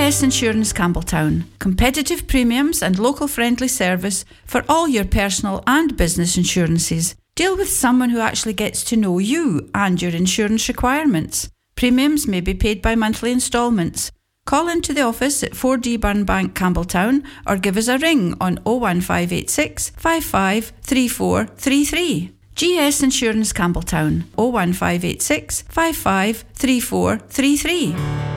GS Insurance Campbelltown. Competitive premiums and local friendly service for all your personal and business insurances. Deal with someone who actually gets to know you and your insurance requirements. Premiums may be paid by monthly instalments. Call into the office at 4D Burnbank, Campbelltown, or give us a ring on 01586 55 3433. GS Insurance Campbelltown, 01586 55 3433.